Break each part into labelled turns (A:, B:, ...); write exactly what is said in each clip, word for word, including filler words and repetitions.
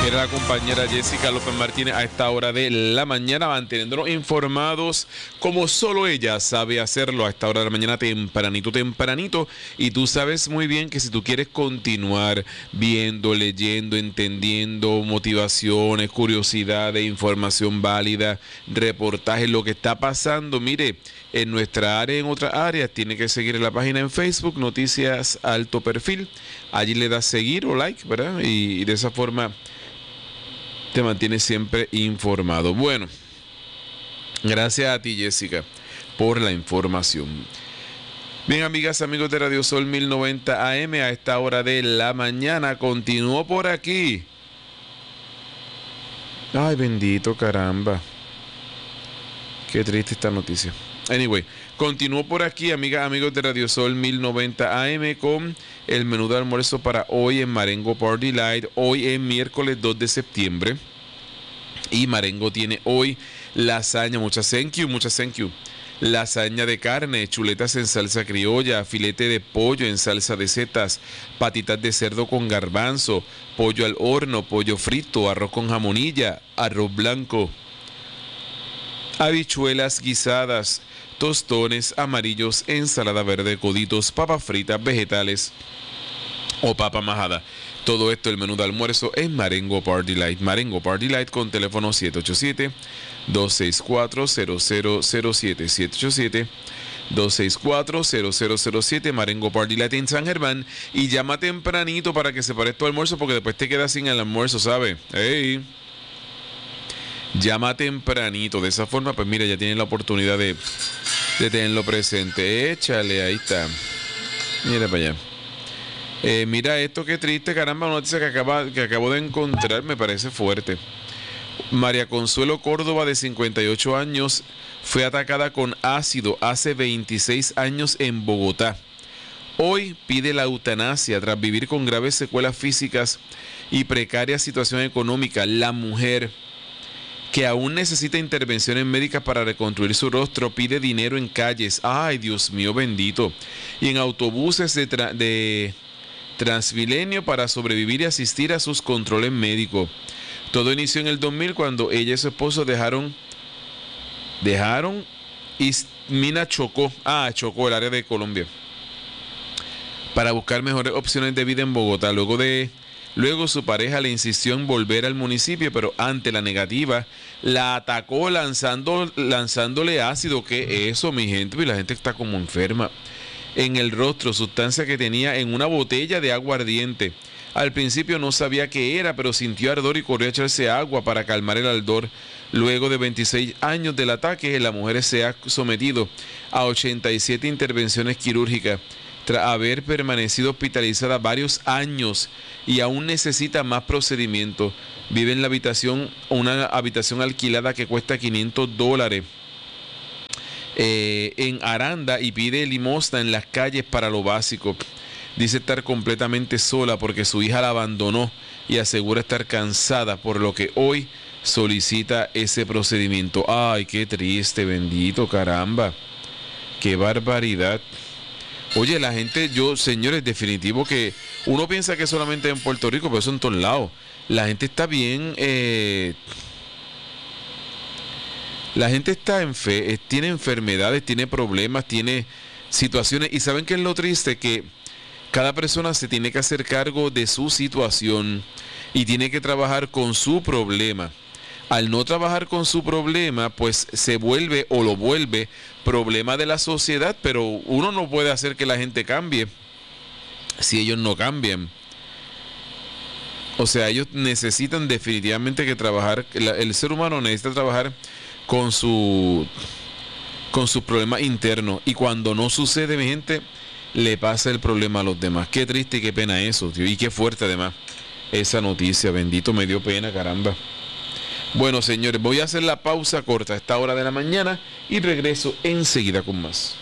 A: Era la compañera Jessica López Martínez a esta hora de la mañana, manteniéndonos informados como solo ella sabe hacerlo a esta hora de la mañana, tempranito, tempranito. Y tú sabes muy bien que si tú quieres continuar viendo, leyendo, entendiendo motivaciones, curiosidades, información válida, reportajes, lo que está pasando, mire, en nuestra área, en otras áreas, tiene que seguir en la página en Facebook, Noticias Alto Perfil. Allí le das seguir o like, ¿verdad? Y, y de esa forma te mantienes siempre informado. Bueno, gracias a ti, Jessica, por la información. Bien, amigas, amigos de Radio Sol mil noventa A M, a esta hora de la mañana, continúo por aquí. Ay, bendito, caramba. Qué triste esta noticia. Anyway, continúo por aquí, amigas, amigos de Radio Sol mil noventa A M, con el menú de almuerzo para hoy en Marengo Party Light. Hoy es miércoles dos de septiembre. Y Marengo tiene hoy lasaña, muchas thank you, muchas thank you. Lasaña de carne, chuletas en salsa criolla, filete de pollo en salsa de setas, patitas de cerdo con garbanzo, pollo al horno, pollo frito, arroz con jamonilla, arroz blanco, habichuelas guisadas, tostones amarillos, ensalada verde, coditos, papas fritas, vegetales o papa majada. Todo esto, el menú de almuerzo en Marengo Party Light. Marengo Party Light con teléfono siete ocho siete, dos seis cuatro, cero cero cero siete, siete ocho siete, dos seis cuatro, cero cero cero siete, Marengo Party Light en San Germán. Y llama tempranito para que se pare tu almuerzo, porque después te quedas sin el almuerzo, ¿sabes? ¡Ey! Llama tempranito. De esa forma, pues mira, ya tienes la oportunidad de, de tenerlo presente. Échale, ahí está. Mira para allá. Eh, mira esto, qué triste, caramba, una noticia que, acaba, que acabo de encontrar, me parece fuerte. María Consuelo Córdoba, de cincuenta y ocho años, fue atacada con ácido hace veintiséis años en Bogotá. Hoy pide la eutanasia tras vivir con graves secuelas físicas y precaria situación económica. La mujer, que aún necesita intervenciones médicas para reconstruir su rostro, pide dinero en calles, ay Dios mío bendito, y en autobuses de... Tra- de Transmilenio para sobrevivir y asistir a sus controles médicos. Todo inició en el dos mil, cuando ella y su esposo dejaron dejaron y Mina Chocó, ah, Chocó, el área de Colombia, para buscar mejores opciones de vida en Bogotá. Luego de luego su pareja le insistió en volver al municipio, pero ante la negativa la atacó lanzando lanzándole ácido. ¿Qué es eso, mi gente? Y la gente está como enferma. En el rostro, sustancia que tenía en una botella de agua ardiente. Al principio no sabía qué era, pero sintió ardor y corrió a echarse agua para calmar el ardor. Luego de veintiséis años del ataque, la mujer se ha sometido a ochenta y siete intervenciones quirúrgicas, tras haber permanecido hospitalizada varios años y aún necesita más procedimientos. Vive en la habitación, una habitación alquilada que cuesta quinientos dólares. Eh, en Aranda, y pide limosna en las calles para lo básico. Dice estar completamente sola porque su hija la abandonó y asegura estar cansada, por lo que hoy solicita ese procedimiento. Ay, qué triste, bendito, caramba, qué barbaridad. Oye, la gente, yo, señores, definitivo que uno piensa que solamente en Puerto Rico, pero eso en todos lados. La gente está bien, eh, la gente está en fe, tiene enfermedades, tiene problemas, tiene situaciones. Y ¿saben qué es lo triste? Que cada persona se tiene que hacer cargo de su situación y tiene que trabajar con su problema. Al no trabajar con su problema, pues se vuelve o lo vuelve problema de la sociedad, pero uno no puede hacer que la gente cambie si ellos no cambian. O sea, ellos necesitan definitivamente que trabajar, el ser humano necesita trabajar con su con sus problemas internos, y cuando no sucede, mi gente, le pasa el problema a los demás. Qué triste y qué pena eso, tío, y qué fuerte además esa noticia. Bendito, me dio pena, caramba. Bueno, señores, voy a hacer la pausa corta a esta hora de la mañana y regreso enseguida con más.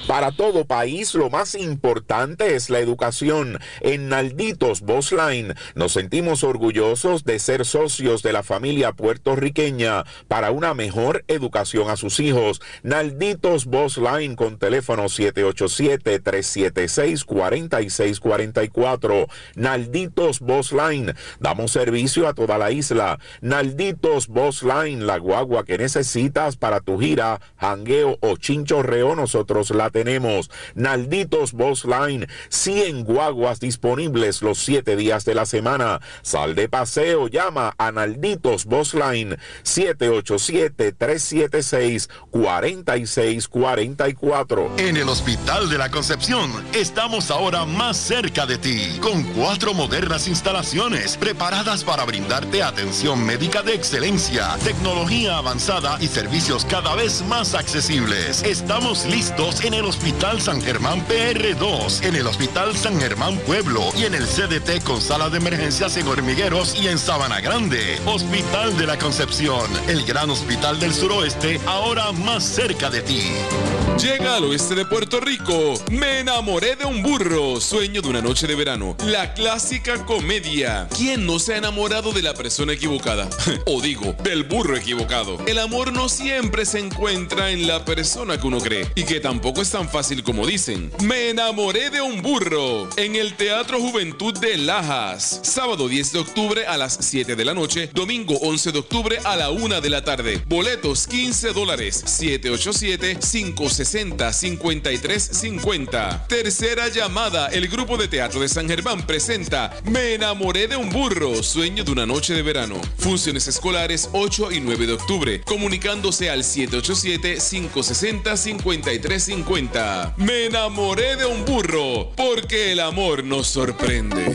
B: Para todo país, lo más importante es la educación. En Nalditos Bus Line nos sentimos orgullosos de ser socios de la familia puertorriqueña para una mejor educación a sus hijos. Nalditos Bus Line con teléfono siete ocho siete, tres siete seis, cuatro seis cuatro cuatro. Nalditos Bus Line. Damos servicio a toda la isla. Nalditos Bus Line, la guagua que necesitas para tu gira, jangueo o chinchorreo, nosotros la tenemos. Nalditos Bus Line, cien guaguas disponibles los siete días de la semana. Sal de paseo, llama a Nalditos Bus Line siete ocho siete, tres siete seis, cuatro seis cuatro cuatro.
C: En el Hospital de la Concepción estamos ahora más cerca de ti, con cuatro modernas instalaciones preparadas para brindarte atención médica de excelencia, tecnología avanzada y servicios cada vez más accesibles. Estamos listos en el Hospital San Germán P R dos, en el Hospital San Germán Pueblo y en el C D T con sala de emergencias en Hormigueros y en Sabana Grande. Hospital de la Concepción, el gran hospital del suroeste, ahora más cerca de ti.
D: Llega al oeste de Puerto Rico, Me enamoré de un burro, sueño de una noche de verano. La clásica comedia. ¿Quién no se ha enamorado de la persona equivocada? O digo, del burro equivocado. El amor no siempre se encuentra en la persona que uno cree, y que tampoco es tan fácil como dicen. Me enamoré de un burro, en el Teatro Juventud de Lajas. Sábado diez de octubre a las siete de la noche, domingo once de octubre a la una de la tarde. Boletos quince dólares, siete ocho siete, cinco seis cero, cinco tres cinco cero. Tercera llamada, el grupo de teatro de San Germán presenta Me enamoré de un burro, sueño de una noche de verano. Funciones escolares ocho y nueve de octubre, comunicándose al siete ocho siete, cinco seis cero, cinco tres cinco cero. Me enamoré de un burro, porque el amor nos sorprende.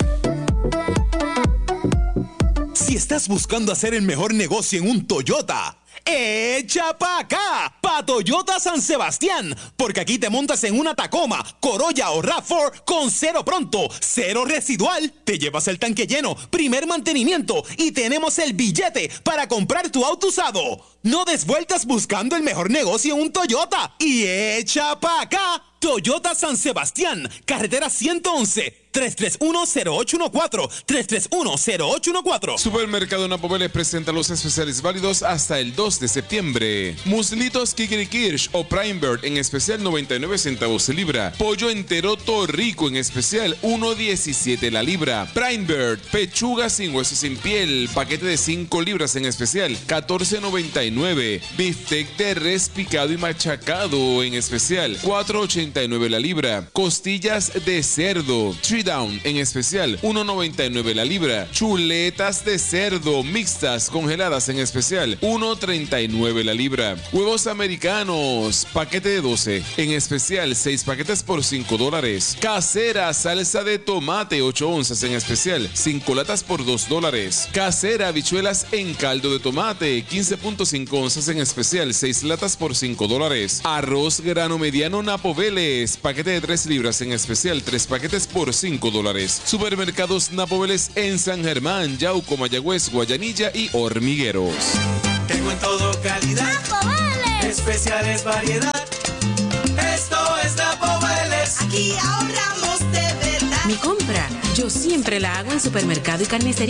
E: Si estás buscando hacer el mejor negocio en un Toyota, ¡echa pa' acá! Pa' Toyota San Sebastián, porque aquí te montas en una Tacoma, Corolla o RAV cuatro con cero pronto, cero residual, te llevas el tanque lleno, primer mantenimiento y tenemos el billete para comprar tu auto usado. No des vueltas buscando el mejor negocio en un Toyota y echa pa' acá. Toyota San Sebastián, carretera ciento once, tres tres uno, cero ocho uno cuatro, tres tres uno, cero ocho uno cuatro.
D: Supermercado Napo les presenta los especiales válidos hasta el dos de septiembre. Muslitos Kikirikirsch o Prime Bird en especial noventa y nueve centavos libra. Pollo entero Torrico en especial uno diecisiete la libra. Prime Bird, pechuga sin hueso sin piel, paquete de cinco libras en especial catorce noventa y nueve. Bistec de res picado y machacado en especial cuatro ochenta y nueve la libra. Costillas de cerdo Tree Down en especial uno noventa y nueve la libra. Chuletas de cerdo mixtas congeladas en especial uno treinta y nueve la libra. Huevos americanos paquete de doce en especial seis paquetes por cinco dólares. Casera salsa de tomate ocho onzas en especial cinco latas por dos dólares. Casera habichuelas en caldo de tomate quince punto cinco onzas en especial seis latas por cinco dólares. Arroz grano mediano Napo Vélez, paquete de tres libras en especial tres paquetes por cinco dólares. Supermercados Napo Vélez en San Germán, Yauco, Mayagüez, Guayanilla y Hormigueros.
F: Tengo en todo calidad,
G: Napo Vélez.
F: Especiales variedad. Esto es Napo Vélez.
G: Aquí ahorramos de verdad.
H: Mi compra, yo siempre la hago en Supermercado y Carnicería